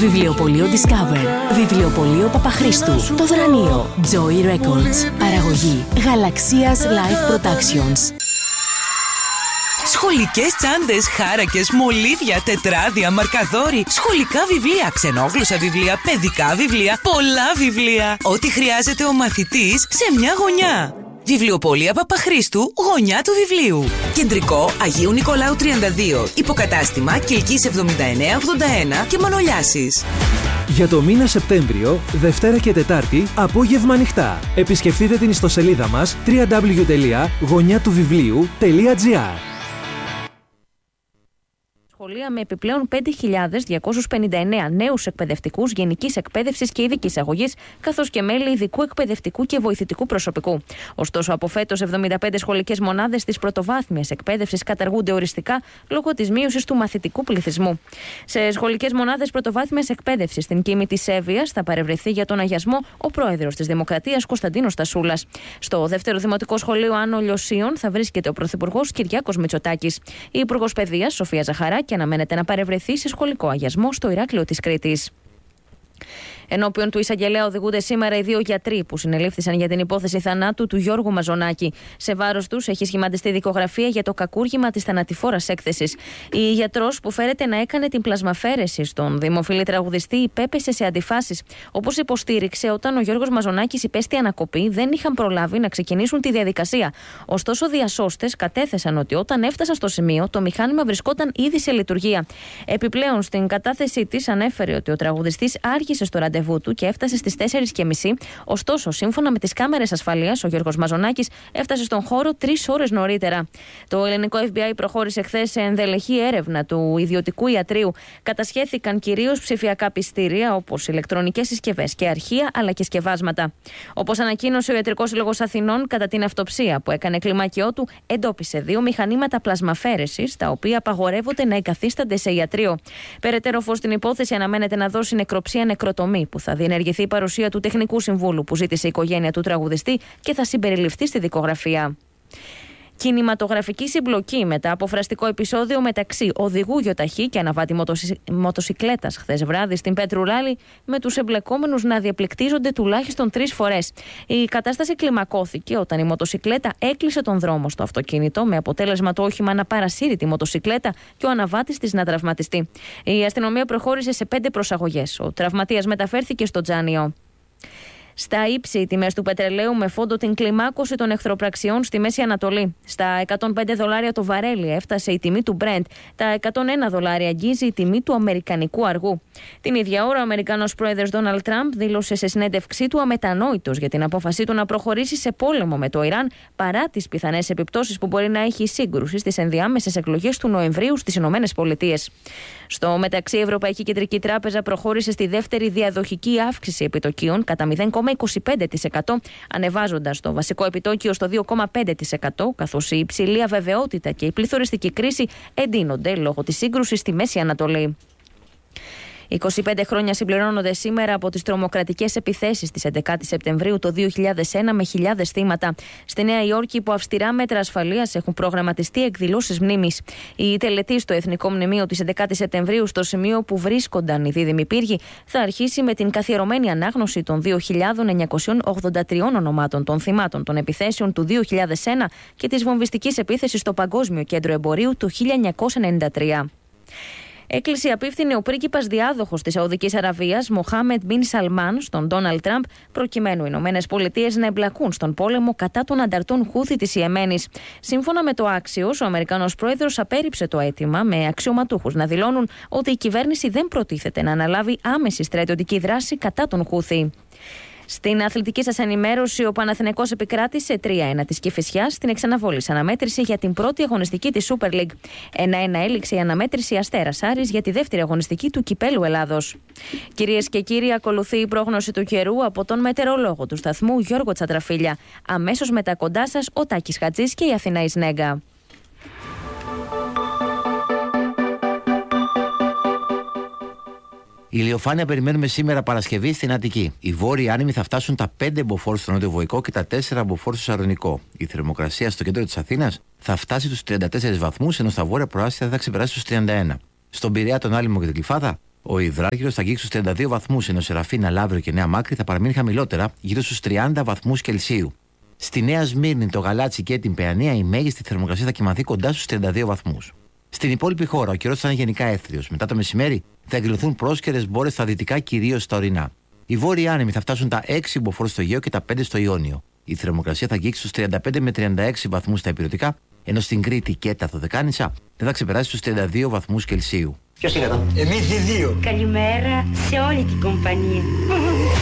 Βιβλιοπωλείο Discover. Βιβλιοπωλείο Παπαχρήστου. Το Δρανείο. Joy Records. Παραγωγή Γαλαξίας Live Productions. Σχολικές τσάντες, χάρακες, μολύβια, τετράδια, μαρκαδόροι, σχολικά βιβλία, ξενόγλωσσα βιβλία, παιδικά βιβλία, πολλά βιβλία. Ό,τι χρειάζεται ο μαθητής σε μια γωνιά. Βιβλιοπωλεία Παπαχρήστου, γωνιά του βιβλίου. Κεντρικό Αγίου Νικολάου 32. Υποκατάστημα Κιλκής 7981 και Μανολιάσης. Για το μήνα Σεπτέμβριο, Δευτέρα και Τετάρτη, απόγευμα ανοιχτά. Επισκεφτείτε την ιστοσελίδα μας www.γωνιατουβιβλίου.gr. Σχολεία με επιπλέον 5.259 νέους εκπαιδευτικούς γενικής εκπαίδευσης και ειδικής αγωγής, καθώς και μέλη ειδικού εκπαιδευτικού και βοηθητικού προσωπικού. Ωστόσο, από φέτος, 75 σχολικές μονάδες της πρωτοβάθμιας εκπαίδευσης καταργούνται οριστικά λόγω της μείωσης του μαθητικού πληθυσμού. Σε σχολικές μονάδες πρωτοβάθμιας εκπαίδευσης στην Κήμη της Εύβοιας θα παρευρεθεί για τον αγιασμό ο πρόεδρος της Δημοκρατίας Κωνσταντίνος Τασούλας. Στο δεύτερο Δημοτικό Σχολείο Άνω Λιωσίων θα βρίσκεται ο Πρωθυπουργός Κυριάκος Μητσοτάκης. Η Υπουργός Παιδείας Σοφία Ζαχαράκη αναμένεται να παρευρεθεί σε σχολικό αγιασμό στο Ηράκλειο της Κρήτης. Ενώπιον του εισαγγελέα οδηγούνται σήμερα οι δύο γιατροί που συνελήφθησαν για την υπόθεση θανάτου του Γιώργου Μαζονάκη. Σε βάρος τους έχει σχηματιστεί δικογραφία για το κακούργημα της θανατηφόρας έκθεσης. Η γιατρός που φέρεται να έκανε την πλασμαφέρεση στον δημοφιλή τραγουδιστή υπέπεσε σε αντιφάσεις. Όπως υποστήριξε, όταν ο Γιώργος Μαζονάκης υπέστη ανακοπή, δεν είχαν προλάβει να ξεκινήσουν τη διαδικασία. Ωστόσο, διασώστες κατέθεσαν ότι όταν έφτασαν στο σημείο, το μηχάνημα βρισκόταν ήδη σε λειτουργία. Επιπλέον, στην κατάθεσή της ανέφερε ότι ο τραγουδιστής άργησε στο ραντεβού του και έφτασε στις 4.30. Ωστόσο, σύμφωνα με τις κάμερες ασφαλείας, ο Γιώργος Μαζονάκης έφτασε στον χώρο 3 ώρες νωρίτερα. Το ελληνικό FBI προχώρησε χθες σε ενδελεχή έρευνα του ιδιωτικού ιατρείου. Κατασχέθηκαν κυρίως ψηφιακά πιστήρια, όπως ηλεκτρονικές συσκευές και αρχεία, αλλά και σκευάσματα. Όπως ανακοίνωσε ο Ιατρικός Σύλλογος Αθηνών, κατά την αυτοψία που έκανε κλιμάκιό του, εντόπισε 2 μηχανήματα πλασμαφέρεσης, τα οποία απαγορεύονται να εγκαθίστανται σε ιατρείο. Περαιτέρω φως στην υπόθεση αναμένεται να δώσει νεκροψία νεκροτομή, που θα διενεργηθεί η παρουσία του τεχνικού συμβούλου που ζήτησε η οικογένεια του τραγουδιστή και θα συμπεριληφθεί στη δικογραφία. Κινηματογραφική συμπλοκή μετά από φραστικό επεισόδιο μεταξύ οδηγού γιοταχή και αναβάτη μοτοσικλέτας χθες βράδυ στην Πέτρου Ράλη, με τους εμπλεκόμενους να διαπληκτίζονται τουλάχιστον 3 φορές. Η κατάσταση κλιμακώθηκε όταν η μοτοσικλέτα έκλεισε τον δρόμο στο αυτοκίνητο, με αποτέλεσμα το όχημα να παρασύρει τη μοτοσικλέτα και ο αναβάτης της να τραυματιστεί. Η αστυνομία προχώρησε σε 5 προσαγωγές. Ο τραυματίας μεταφέρθηκε στο Τζάνιο. Στα ύψη, οι τιμές του πετρελαίου με φόντο την κλιμάκωση των εχθροπραξιών στη Μέση Ανατολή. Στα $105 το βαρέλι έφτασε η τιμή του Brent. Τα $101 αγγίζει η τιμή του αμερικανικού αργού. Την ίδια ώρα, ο Αμερικανός πρόεδρος Ντόναλντ Τραμπ δήλωσε σε συνέντευξή του αμετανόητος για την απόφασή του να προχωρήσει σε πόλεμο με το Ιράν, παρά τις πιθανές επιπτώσεις που μπορεί να έχει η σύγκρουση στις ενδιάμεσες εκλογές του Νοεμβρίου στις ΗΠΑ. Στο μεταξύ, η Ευρωπαϊκή Κεντρική Τράπεζα προχώρησε στη δεύτερη διαδοχική αύξηση επιτοκίων κατά 0,25%, ανεβάζοντας το βασικό επιτόκιο στο 2,5%, καθώς η υψηλή αβεβαιότητα και η πληθωριστική κρίση εντείνονται λόγω της σύγκρουσης στη Μέση Ανατολή. 25 χρόνια συμπληρώνονται σήμερα από τις τρομοκρατικές επιθέσεις της 11 Σεπτεμβρίου το 2001 με χιλιάδες θύματα. Στη Νέα Υόρκη, υπό αυστηρά μέτρα ασφαλείας, έχουν προγραμματιστεί εκδηλώσεις μνήμης. Η τελετή στο Εθνικό Μνημείο της 11 Σεπτεμβρίου, στο σημείο που βρίσκονταν οι δίδυμοι πύργοι, θα αρχίσει με την καθιερωμένη ανάγνωση των 2.983 ονομάτων των θυμάτων των επιθέσεων του 2001 και της βομβιστικής επίθεσης στο Παγκόσμιο Κέντρο Εμπορίου του 1993. Έκλεισε απίφθινε ο πρίγκιπας διάδοχος της Σαουδικής Αραβίας, Μοχάμεντ Μπιν Σαλμάν, στον Ντόναλντ Τραμπ, προκειμένου οι Ηνωμένες Πολιτείες να εμπλακούν στον πόλεμο κατά των ανταρτών Χούθι της Ιεμένης. Σύμφωνα με το Axios, ο Αμερικανός πρόεδρος απέρριψε το αίτημα, με αξιωματούχους να δηλώνουν ότι η κυβέρνηση δεν προτίθεται να αναλάβει άμεση στρατιωτική δράση κατά των Χούθι. Στην αθλητική σας ενημέρωση, ο Παναθηναϊκός επικράτησε 3-1 της Κηφισιάς στην εξαναβόλης αναμέτρηση για την πρώτη αγωνιστική της Super League. 1-1 έληξε η αναμέτρηση Αστέρας Άρης για τη δεύτερη αγωνιστική του Κυπέλλου Ελλάδος. Κυρίες και κύριοι, ακολουθεί η πρόγνωση του καιρού από τον μετεωρολόγο του σταθμού Γιώργο Τσατραφίλια. Αμέσως μετά κοντά σας ο Τάκης Χατζής και η Αθηνά Ισνέγκα. Η ηλιοφάνεια περιμένουμε σήμερα Παρασκευή στην Αττική. Οι βόρειοι άνεμοι θα φτάσουν τα 5 μποφόρ στο νότιο Βοϊκό και τα 4 μποφόρ στο Σαρδονικό. Η θερμοκρασία στο κέντρο της Αθήνας θα φτάσει στους 34 βαθμούς, ενώ στα βόρεια προάστια θα ξεπεράσει τους 31. Στον Πειραιά, τον Άλυμο και την Κλιφάδα Ο Ιδράργυρος θα αγγίξει στους 32 βαθμούς, ενώ Σεραφίνα, Λαύριο και Νέα Μάκρη θα παραμείνει χαμηλότερα, γύρω στους 30 βαθμούς Κελσίου. Στη Νέα Σμύρνη, το Γαλάτσι και την Παιανία, η μέγιστη θερμοκρασία θα κυμανθεί κοντά στους 32 βαθμούς. Στην υπόλοιπη χώρα, ο καιρός θα είναι γενικά έθριος. Μετά το μεσημέρι θα εκδηλωθούν πρόσκαιρες μπόρες στα δυτικά, κυρίως στα ορεινά. Οι βόρειοι άνεμοι θα φτάσουν τα 6 μποφόρ στο Αιγαίο και τα 5 στο Ιόνιο. Η θερμοκρασία θα αγγίξει στους 35 με 36 βαθμούς στα ηπειρωτικά, ενώ στην Κρήτη και τα Δωδεκάνησα δεν θα ξεπεράσει στους 32 βαθμούς Κελσίου. Ποιος είναι εδώ? Εμείς οι δύο. Καλημέρα σε όλη την κομπανία.